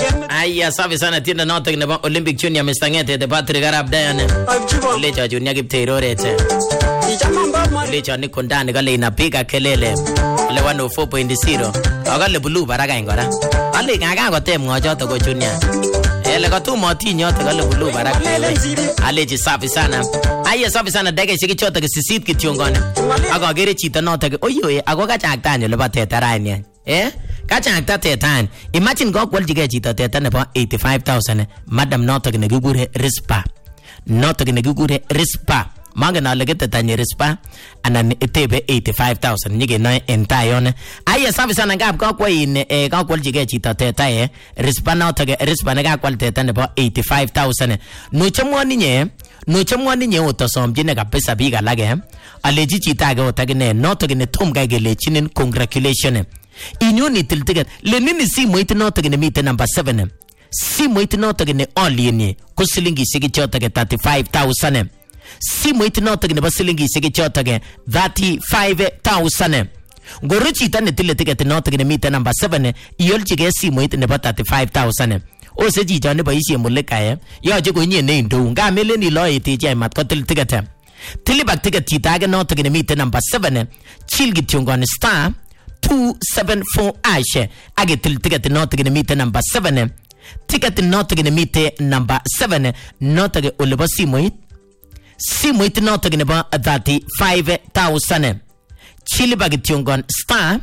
Aya safi sana tienda noto nebo Olympic Junior Mr. Ngete de Patrick Arab Diane. Lecha Junior Kipteirorete. Lecha niko ndani kale inapiga kelele. Le 104.0. Akale blue baraka ingora. Ale ngaga kotem ngochoto ko Junior. Ele katumo tinyoto kale blue baraka lele. Ale safi sana. Aya safi sana dege sikichoto ke sisit kityongone. Akagere chito noto ke oyoe ako kachaktanyo lebo tetaraine. Kachakta tetan. Imagine go kwaljige chito tetan nebo 85,000. Madam noto ke negigure Rispa. Noto ke negigure Rispa. Mangen ale ketetanye Rispa anan itebe 85,000 nyige no entayon. Aya safi sana ngap go kwain go kwaljige chito tetaye Rispa noto ke Rispa ne ga kwal tetan nebo 85,000. No chamwani nye otosomjine kabisa biga lage. Aleji chita age otagine noto ke ne tomga gelechinin congratulations. Inyoni til ticket le nini si moite noto gene mite number 7 si moite noto gene olieni ko silingi sigi chota ke 35,000 si moite noto gene basilingi sigi chota ke 35,000 goruchi tane til ticket noto gene mite number 7 iyolchi ke si moite ne 35,000 o se ji jone ba isi muleka yo je ko nye ne ndo nga meleni lo ite je mat ko til ticket tilibak ticket chita ke noto gene mite number 7 chilgi tiongon star 274 Ashe agetil ticket not gonna meet number 7 ticket not gonna meet number 7 not ge uleba simoit not gonna ba 35,000 chilibagityongon star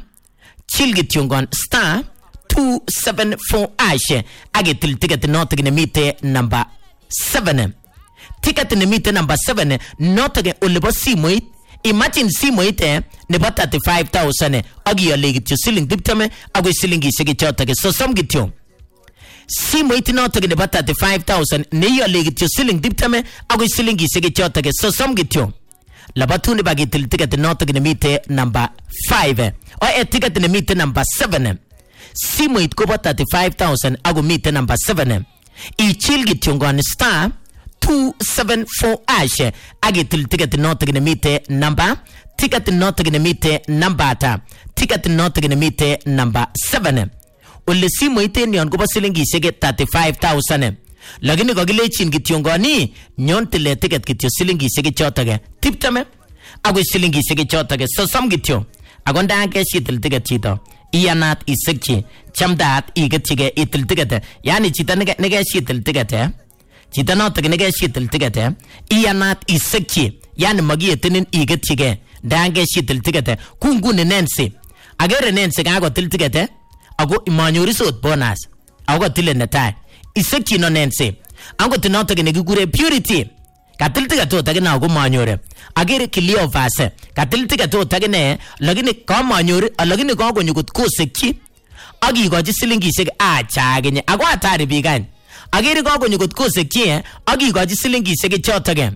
274 Ashe agetil ticket not gonna meet number 7 ticket in meet number 7 not ge uleba simoit. Imagine si moite ne ba 35,000 agi alegi tu siling diptame agwe silingi sege chota ke so som gityo si moite no to ne ba 35,000 ne yo alegi tu siling diptame agwe silingi sege chota ke so som gityo la batune bagitil ticket no to ne mite number 5 o ticket ne mite number 7 si moite ko ba 35,000 agwe mite number 7 I chil gityo ngon star 274 Ashe agetil ticket not gonna meet number ticket not gonna meet number ta ticket not gonna meet number 7 ulle simu ite nyon go silingi sege 35,000 lagini go gile chin gityongoni nyon tile ticket kityo silingi sege chotage tiptame agwe silingi sege chotage so sam gityo agonda ke shitil ticket chito iyanat isekchi chamdat igetiga itil ticket yani chita nege shitil ticket chita noto nege shitil ticket iyanat isekchi yani magiyetinin igetiga dange shitil ticket kungune nensi agere nensi gago til ticket ago imanyori sot bonus ago tile netai isekchi no nensi ago tinoto nege gure purity katil ticket to tagina ago manyore agere kilio vase katil ticket to tagine lagini ka manyori lagini ka go nyugut ko sekchi agi go silingi seg acha genye ago atari bigan agere go nyugut ko sekchi agi go silingi seg chotage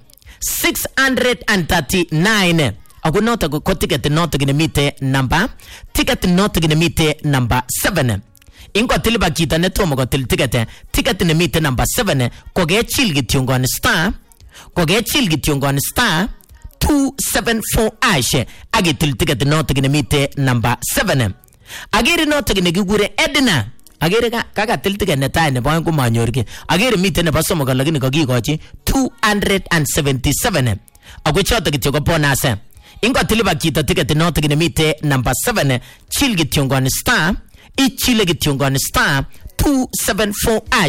639 ago nota go ticket not gonna meet number ticket not gonna meet number 7 inko tiliba kita netomo go ticket ne meet number 7 ko ge chilgi tiongon star 274 Ashe age ticket not gonna meet number 7 agere not gonna gure Edna agere kaga ticket ne tay ne ba ko manyorki agere meet ne basomo ga lagini ko gigochi 277 ago chota gityo go bonase ingo tiliba kita ticket not gonna meet number 7 chilgi tiongon star 274 Ashe